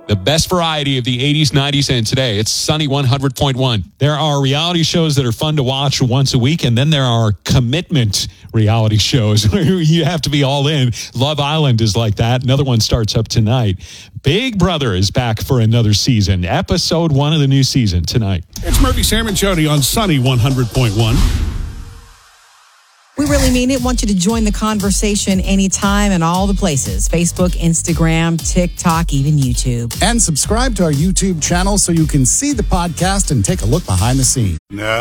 The best variety of the 80s, 90s, and today. It's Sunny 100.1. There are reality shows that are fun to watch once a week, and then there are commitment reality shows where you have to be all in. Love Island is like that. Another one starts up tonight. Big Brother is back for another season. Episode 1 of the new season tonight. It's Murphy, Sam, and Jody on Sunny 100.1. We really mean it. Want you to join the conversation anytime and all the places. Facebook, Instagram, TikTok, even YouTube. And subscribe to our YouTube channel so you can see the podcast and take a look behind the scenes. No.